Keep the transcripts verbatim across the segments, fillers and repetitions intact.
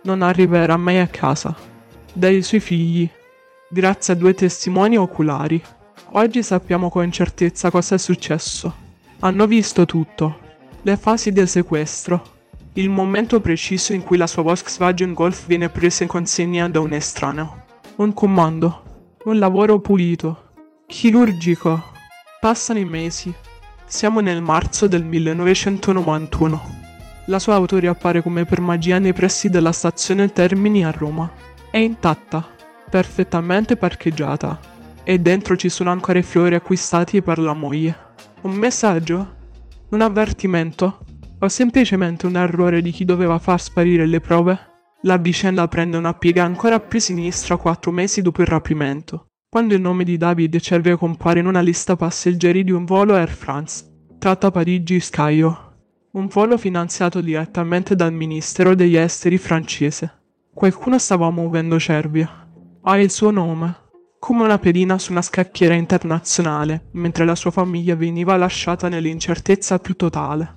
non arriverà mai a casa, dai suoi figli, grazie a due testimoni oculari. Oggi sappiamo con certezza cosa è successo. Hanno visto tutto, le fasi del sequestro, il momento preciso in cui la sua Volkswagen Golf viene presa in consegna da un estraneo. Un comando, un lavoro pulito, chirurgico. Passano i mesi. Siamo nel marzo del millenovecentonovantuno. La sua auto riappare come per magia nei pressi della stazione Termini a Roma. È intatta, perfettamente parcheggiata, e dentro ci sono ancora i fiori acquistati per la moglie. Un messaggio? Un avvertimento? O semplicemente un errore di chi doveva far sparire le prove? La vicenda prende una piega ancora più sinistra quattro mesi dopo il rapimento, quando il nome di David Cervia compare in una lista passeggeri di un volo Air France, tratta Parigi-Scaio. Un volo finanziato direttamente dal Ministero degli Esteri francese. Qualcuno stava muovendo Cervia. Ha il suo nome, come una pedina su una scacchiera internazionale, mentre la sua famiglia veniva lasciata nell'incertezza più totale.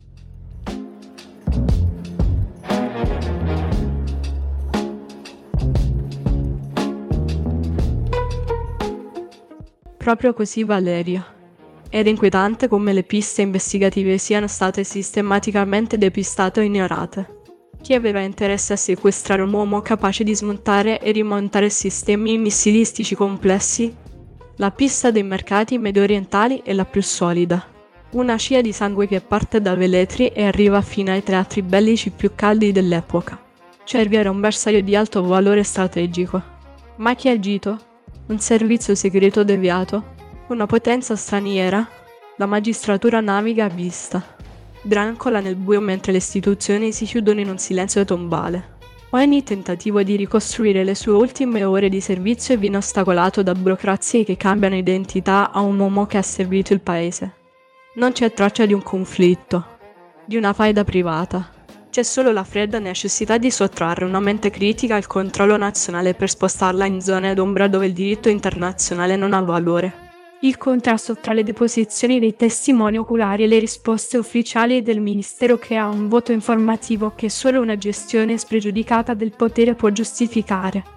Proprio così, Valeria. Era inquietante come le piste investigative siano state sistematicamente depistate o ignorate. Chi aveva interesse a sequestrare un uomo capace di smontare e rimontare sistemi missilistici complessi? La pista dei mercati mediorientali è la più solida. Una scia di sangue che parte da Velletri e arriva fino ai teatri bellici più caldi dell'epoca. Cervia era un bersaglio di alto valore strategico. Ma chi ha agito? Un servizio segreto deviato? Una potenza straniera? La magistratura naviga a vista. Brancola nel buio mentre le istituzioni si chiudono in un silenzio tombale. Ogni tentativo di ricostruire le sue ultime ore di servizio viene ostacolato da burocrazie che cambiano identità a un uomo che ha servito il paese. Non c'è traccia di un conflitto, di una faida privata. C'è solo la fredda necessità di sottrarre una mente critica al controllo nazionale per spostarla in zone d'ombra dove il diritto internazionale non ha valore. Il contrasto tra le deposizioni dei testimoni oculari e le risposte ufficiali del ministero crea un vuoto informativo che solo una gestione spregiudicata del potere può giustificare.